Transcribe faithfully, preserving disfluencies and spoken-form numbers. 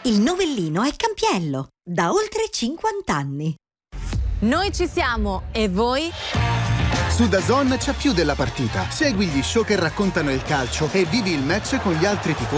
Il novellino è Campiello, da oltre cinquanta anni. Noi ci siamo, e voi? Su D A Z N c'è più della partita. Segui gli show che raccontano il calcio e vivi il match con gli altri tifosi